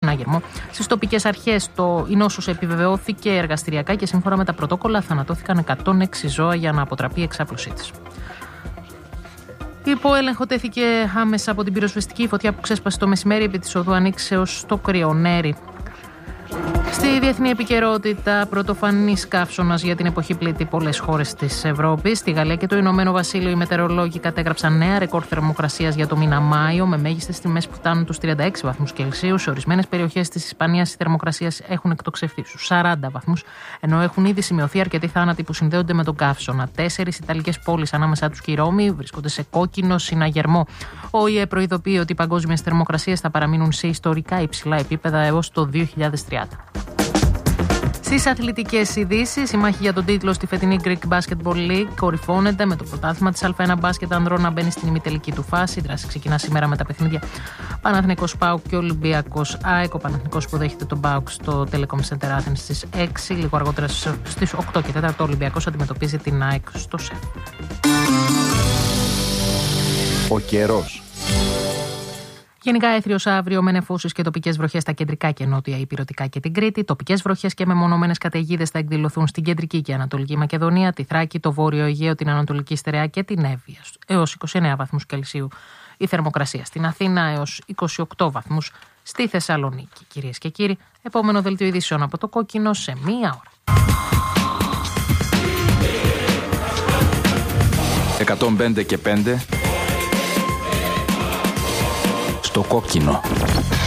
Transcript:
συναγερμό. Στις τοπικές αρχές η νόσος επιβεβαιώθηκε εργαστηριακά και σύμφωνα με τα πρωτόκολλα θανατώθηκαν 106 ζώα για να αποτραπεί η εξάπλωσή της. Υπό έλεγχο τέθηκε άμεσα από την πυροσβεστική φωτιά που ξέσπασε το μεσημέρι επί της οδού Ανοίξεως στο Κρυονέρι. Στη διεθνή επικαιρότητα, πρωτοφανής καύσωνας για την εποχή πλήττει πολλές χώρες της Ευρώπης. Στη Γαλλία και το Ηνωμένο Βασίλειο οι μετεωρολόγοι κατέγραψαν νέα ρεκόρ θερμοκρασίας για το μήνα Μάιο, με μέγιστες τιμές που φτάνουν τους 36 βαθμούς Κελσίου. Σε ορισμένες περιοχές της Ισπανίας οι θερμοκρασίες έχουν εκτοξευθεί στους 40 βαθμούς, ενώ έχουν ήδη σημειωθεί αρκετοί θάνατοι που συνδέονται με τον καύσωνα. 4 Ιταλικές πόλεις, ανάμεσά τους και η Ρώμη, βρίσκονται σε κόκκινο συναγερμό. Ο ΙΕ προειδοποιεί ότι οι παγκόσμιες θερμοκρασίες θα παραμείνουν σε ιστορικά υψηλά επίπεδα έως το 2030. Στις αθλητικές ειδήσεις, η μάχη για τον τίτλο στη φετινή Greek Basketball League κορυφώνεται με το πρωτάθλημα της Α1 μπάσκετ ανδρών να μπαίνει στην ημιτελική του φάση. Η δράση ξεκινά σήμερα με τα παιχνίδια Παναθηναϊκός ΠΑΟΚ και Ολυμπιακός ΑΕΚ. Ο Παναθηναϊκός υποδέχεται τον ΠΑΟΚ στο Telecom Center Athens στις 6. Λίγο αργότερα στις 8 και 4 ο Ολυμπιακός αντιμετωπίζει την ΑΕΚ στο ΣΕΦ. Ο καιρός. Γενικά έθριος αύριο με νεφώσεις και τοπικές βροχές στα κεντρικά και νότια Ηπειρωτικά και την Κρήτη. Τοπικές βροχές και μεμονωμένες καταιγίδες θα εκδηλωθούν στην κεντρική και ανατολική Μακεδονία, τη Θράκη, το Βόρειο Αιγαίο, την Ανατολική Στερεά και την Εύβοια. Έως 29 βαθμούς Κελσίου η θερμοκρασία. Στην Αθήνα έως 28 βαθμούς στη Θεσσαλονίκη. Κυρίες και κύριοι, επόμενο δελτίο ειδήσεων από το Κόκκινο σε μία ώρα. 105 και 5 στο Κόκκινο.